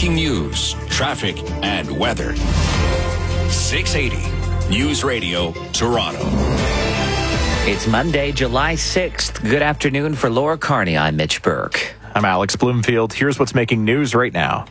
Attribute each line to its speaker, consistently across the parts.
Speaker 1: breaking news, traffic, and weather. 680 News Radio, Toronto.
Speaker 2: It's Monday, July 6th. Good afternoon for Laura Carney. I'm Mitch Burke.
Speaker 3: I'm Alex Bloomfield. Here's what's making news right now.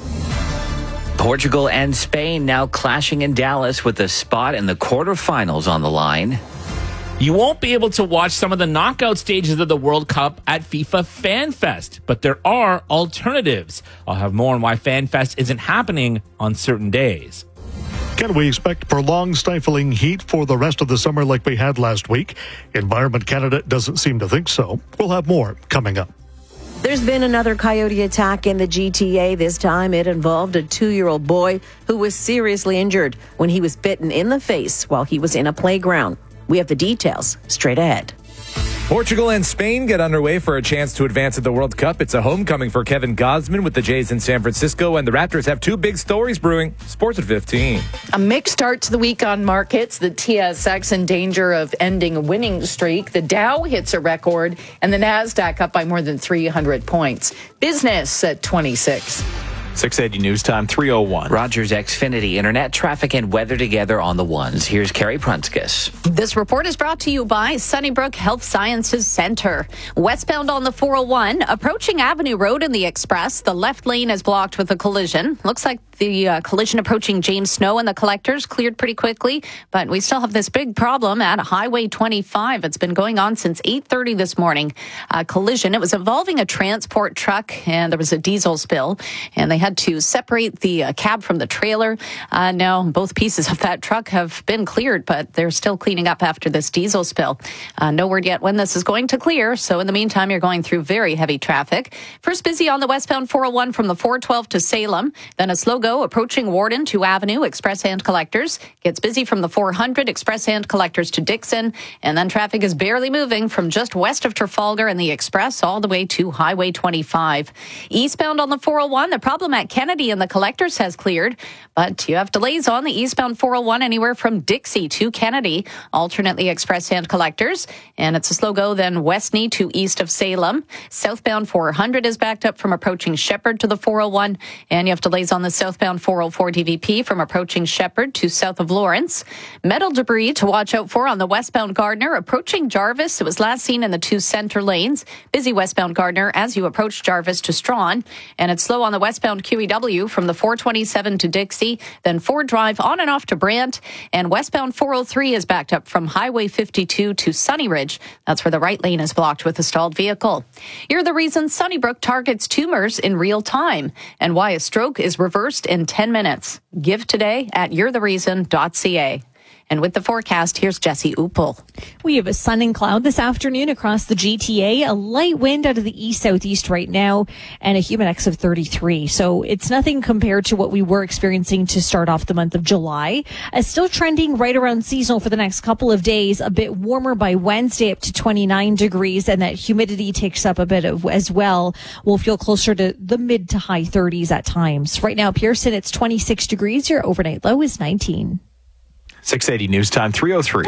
Speaker 2: Portugal and Spain now clashing in Dallas with a spot in the quarterfinals on the line.
Speaker 4: You won't be able to watch some of the knockout stages of the World Cup at FIFA FanFest, but there are alternatives. I'll have more on why FanFest isn't happening on certain days.
Speaker 5: Can we expect prolonged stifling heat for the rest of the summer like we had last week? Environment Canada doesn't seem to think so. We'll have more coming up.
Speaker 6: There's been another coyote attack in the GTA. This time it involved a 2-year-old boy who was seriously injured when he was bitten in the face while he was in a playground. We have the details straight ahead.
Speaker 7: Portugal and Spain get underway for a chance to advance at the World Cup. It's a homecoming for Kevin Gausman with the Jays in San Francisco, and the Raptors have two big stories brewing. Sports at 15.
Speaker 8: A mixed start to the week on markets. The TSX in danger of ending a winning streak. The Dow hits a record, and the Nasdaq up by more than 300 points. Business at 26.
Speaker 3: 680 News Time, 3:01.
Speaker 2: Rogers Xfinity Internet, traffic and weather together on the ones. Here's Carrie Prunskis.
Speaker 9: This report is brought to you by Sunnybrook Health Sciences Center. Westbound on the 401, approaching Avenue Road in the Express. The left lane is blocked with a collision. Looks like the collision approaching James Snow and the Collectors cleared pretty quickly, but we still have this big problem at Highway 25. It's been going on since 8:30 this morning. Collision. It was involving a transport truck, and there was a diesel spill, and they had to separate the cab from the trailer. Now, both pieces of that truck have been cleared, but they're still cleaning up after this diesel spill. No word yet when this is going to clear, so in the meantime, you're going through very heavy traffic. First busy on the westbound 401 from the 412 to Salem, then a slow go approaching Warden to Avenue, Express and Collectors. Gets busy from the 400, Express and Collectors to Dixon, and then traffic is barely moving from just west of Trafalgar and the Express all the way to Highway 25. Eastbound on the 401, the problem at Kennedy and the Collectors has cleared, but you have delays on the eastbound 401 anywhere from Dixie to Kennedy, alternately Express and Collectors, and it's a slow go then Westney to east of Salem. Southbound 400 is backed up from approaching Shepherd to the 401, and you have delays on the southbound 404 DVP from approaching Shepherd to south of Lawrence. Metal debris to watch out for on the westbound Gardner approaching Jarvis. It was last seen in the two center lanes. Busy westbound Gardner as you approach Jarvis to Strawn, and it's slow on the westbound QEW from the 427 to Dixie, then Ford Drive on and off to Brant, and westbound 403 is backed up from Highway 52 to Sunny Ridge. That's where the right lane is blocked with a stalled vehicle. You're the reason Sunnybrook targets tumors in real time and why a stroke is reversed in 10 minutes. Give today at you'rethereason.ca. And with the forecast, here's Jesse Uppel.
Speaker 10: We have a sun and cloud this afternoon across the GTA, a light wind out of the east-southeast right now, and a humid index of 33. So it's nothing compared to what we were experiencing to start off the month of July. Still trending right around seasonal for the next couple of days, a bit warmer by Wednesday up to 29 degrees, and that humidity takes up a bit as well. We'll feel closer to the mid to high 30s at times. Right now, Pearson, it's 26 degrees. Your overnight low is 19.
Speaker 3: 680 News Time, 3:03.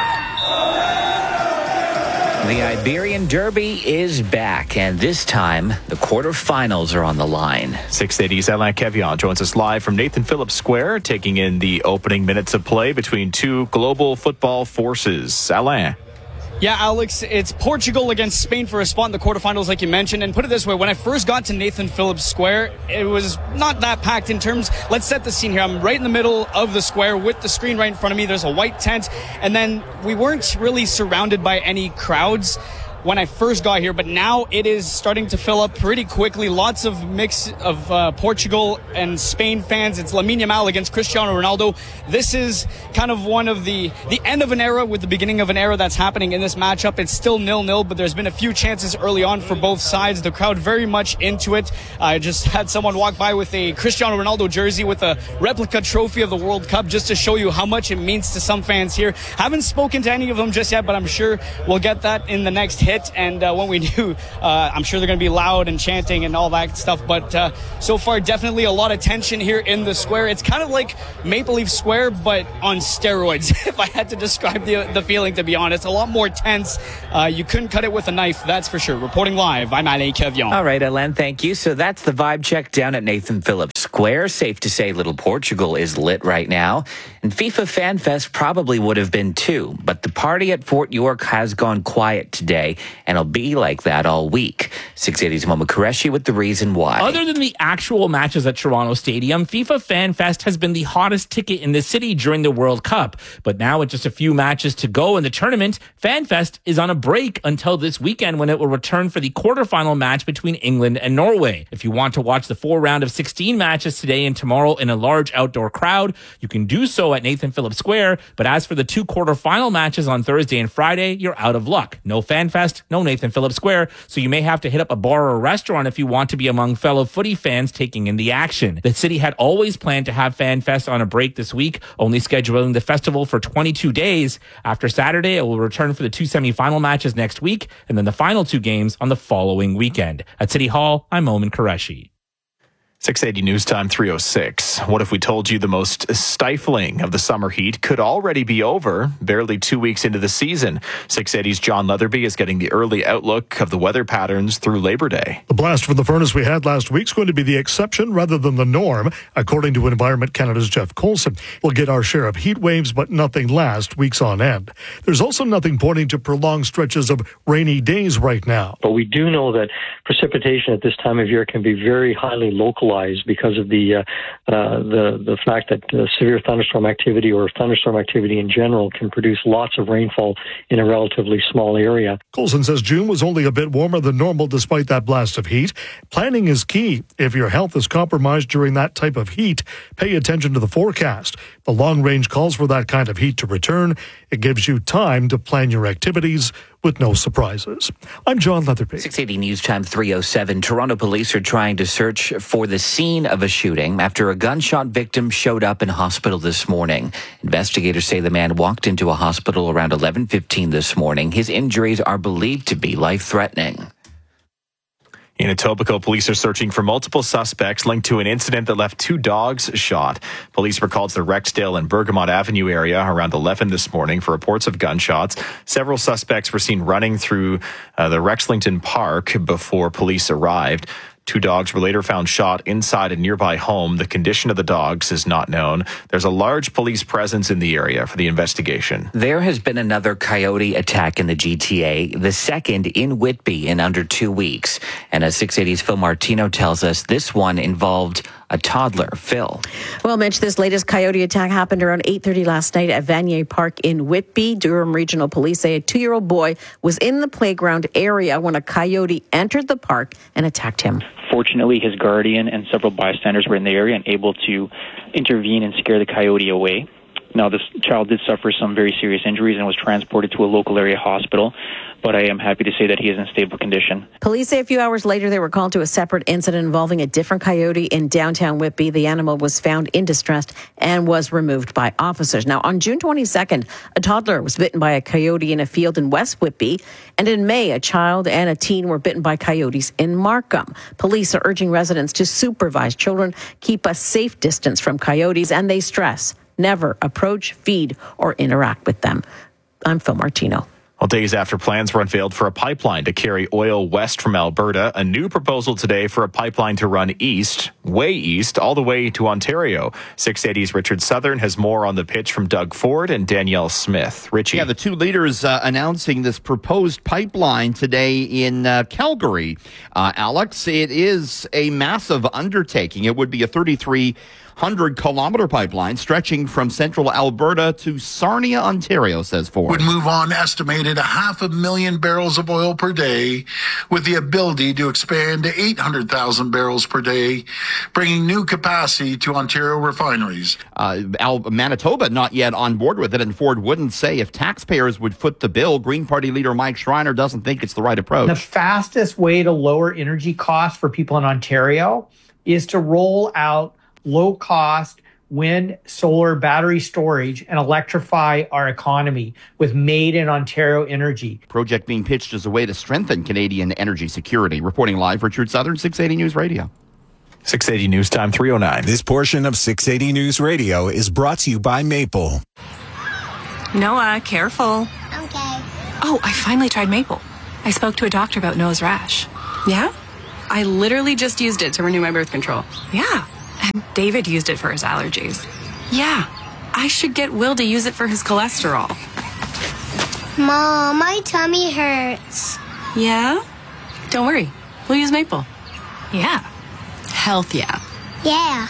Speaker 2: The Iberian Derby is back, and this time the quarterfinals are on the line.
Speaker 3: 680's Alain Kevion joins us live from Nathan Phillips Square, taking in the opening minutes of play between two global football forces. Alain.
Speaker 11: Yeah, Alex, it's Portugal against Spain for a spot in the quarterfinals, like you mentioned. And put it this way, when I first got to Nathan Phillips Square, it was not that packed in terms. Let's set the scene here. I'm right in the middle of the square with the screen right in front of me. There's a white tent. And then we weren't really surrounded by any crowds when I first got here, but now it is starting to fill up pretty quickly. Lots of mix of Portugal and Spain fans. It's Lamine Yamal against Cristiano Ronaldo. This is kind of one of the end of an era with the beginning of an era that's happening in this matchup. It's still 0-0, but there's been a few chances early on for both sides. The crowd very much into it. I just had someone walk by with a Cristiano Ronaldo jersey with a replica trophy of the World Cup just to show you how much it means to some fans here. Haven't spoken to any of them just yet, but I'm sure we'll get that in the next hit. And when we do, I'm sure they're going to be loud and chanting and all that stuff. But so far, definitely a lot of tension here in the square. It's kind of like Maple Leaf Square, but on steroids, if I had to describe the feeling, to be honest. A lot more tense. You couldn't cut it with a knife, that's for sure. Reporting live, I'm Alain Kevion.
Speaker 2: All right, Alain, thank you. So that's the vibe check down at Nathan Phillips Square. Safe to say Little Portugal is lit right now. And FIFA Fan Fest probably would have been too. But the party at Fort York has gone quiet today, and it'll be like that all week. 680's Momo Qureshi with the reason why.
Speaker 4: Other than the actual matches at Toronto Stadium, FIFA Fan Fest has been the hottest ticket in the city during the World Cup. But now with just a few matches to go in the tournament, Fan Fest is on a break until this weekend when it will return for the quarterfinal match between England and Norway. If you want to watch the 4 round of 16 matches today and tomorrow in a large outdoor crowd, you can do so at Nathan Phillips Square. But as for the 2 quarterfinal matches on Thursday and Friday, you're out of luck. No Fan Fest, no Nathan Phillips Square, so you may have to hit up a bar or a restaurant if you want to be among fellow footy fans taking in the action. The city had always planned to have Fan Fest on a break this week, only scheduling the festival for 22 days. After Saturday, it will return for the 2 semifinal matches next week, and then the final 2 games on the following weekend. At City Hall, I'm Momin Qureshi.
Speaker 3: 680 News Time 306. What if we told you the most stifling of the summer heat could already be over, barely 2 weeks into the season? 680's John Leatherby is getting the early outlook of the weather patterns through Labor Day.
Speaker 5: The blast from the furnace we had last week is going to be the exception rather than the norm, according to Environment Canada's Jeff Coulson. We'll get our share of heat waves, but nothing lasts weeks on end. There's also nothing pointing to prolonged stretches of rainy days right now.
Speaker 12: But we do know that precipitation at this time of year can be very highly localized because of the fact that severe thunderstorm activity or thunderstorm activity in general can produce lots of rainfall in a relatively small area.
Speaker 5: Coulson says June was only a bit warmer than normal despite that blast of heat. Planning is key. If your health is compromised during that type of heat, pay attention to the forecast. The long range calls for that kind of heat to return. It gives you time to plan your activities with no surprises. I'm John Leatherby.
Speaker 2: 680 News Time 307. Toronto police are trying to search for the scene of a shooting after a gunshot victim showed up in hospital this morning. Investigators say the man walked into a hospital around 11:15 this morning. His injuries are believed to be life-threatening.
Speaker 3: In Etobicoke, police are searching for multiple suspects linked to an incident that left 2 dogs shot. Police were called to the Rexdale and Bergamot Avenue area around 11 this morning for reports of gunshots. Several suspects were seen running through the Rexlington Park before police arrived. 2 dogs were later found shot inside a nearby home. The condition of the dogs is not known. There's a large police presence in the area for the investigation.
Speaker 2: There has been another coyote attack in the GTA, the second in Whitby in under 2 weeks. And as 680's Phil Martino tells us, this one involved a toddler. Phil.
Speaker 6: Well, Mitch, this latest coyote attack happened around 8:30 last night at Vanier Park in Whitby. Durham Regional Police say a 2-year-old boy was in the playground area when a coyote entered the park and attacked him.
Speaker 13: Fortunately, his guardian and several bystanders were in the area and able to intervene and scare the coyote away. Now, this child did suffer some very serious injuries and was transported to a local area hospital, but I am happy to say that he is in stable condition.
Speaker 6: Police say a few hours later they were called to a separate incident involving a different coyote in downtown Whitby. The animal was found in distress and was removed by officers. Now, on June 22nd, a toddler was bitten by a coyote in a field in West Whitby. And in May, a child and a teen were bitten by coyotes in Markham. Police are urging residents to supervise children, keep a safe distance from coyotes, and they stress never approach, feed, or interact with them. I'm Phil Martino.
Speaker 3: Well, days after plans were unveiled for a pipeline to carry oil west from Alberta, a new proposal today for a pipeline to run east, way east, all the way to Ontario. 680's Richard Southern has more on the pitch from Doug Ford and Danielle Smith. Richie.
Speaker 14: Yeah, the 2 leaders announcing this proposed pipeline today in Calgary. Alex, it is a massive undertaking. It would be a 3,300-kilometer pipeline stretching from central Alberta to Sarnia, Ontario, says Ford.
Speaker 15: Would move on estimated 500,000 barrels of oil per day with the ability to expand to 800,000 barrels per day, bringing new capacity to Ontario refineries.
Speaker 14: Manitoba not yet on board with it, and Ford wouldn't say if taxpayers would foot the bill. Green Party leader Mike Schreiner doesn't think it's the right approach.
Speaker 16: The fastest way to lower energy costs for people in Ontario is to roll out low-cost wind, solar, battery storage, and electrify our economy with made-in-Ontario energy.
Speaker 14: Project being pitched as a way to strengthen Canadian energy security. Reporting live, Richard Southern, 680 News Radio.
Speaker 3: 680 News Time 309.
Speaker 17: This portion of 680 News Radio is brought to you by Maple.
Speaker 18: Noah, careful.
Speaker 19: Okay.
Speaker 18: Oh, I finally tried Maple. I spoke to a doctor about nose rash. Yeah? I literally just used it to renew my birth control. Yeah. And David used it for his allergies. Yeah, I should get Will to use it for his cholesterol.
Speaker 19: Mom, my tummy hurts.
Speaker 18: Yeah? Don't worry. We'll use Maple. Yeah. Health, yeah.
Speaker 19: Yeah.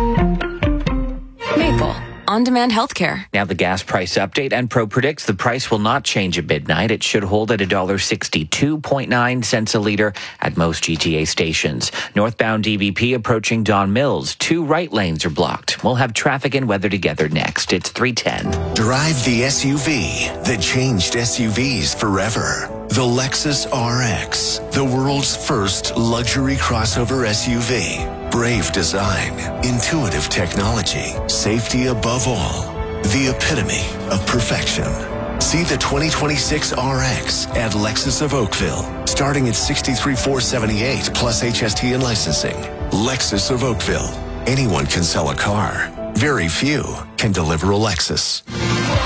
Speaker 18: Maple. On-demand healthcare.
Speaker 2: Now the gas price update. Enpro predicts the price will not change at midnight. It should hold at $1.62.9 a litre at most GTA stations. Northbound DVP approaching Don Mills. 2 right lanes are blocked. We'll have traffic and weather together next. It's 3:10.
Speaker 20: Drive the SUV that changed SUVs forever. The Lexus RX, the world's first luxury crossover SUV. Brave design, intuitive technology, safety above all. The epitome of perfection. See the 2026 RX at Lexus of Oakville, starting at $63,478 plus HST and licensing. Lexus of Oakville. Anyone can sell a car. Very few can deliver a Lexus.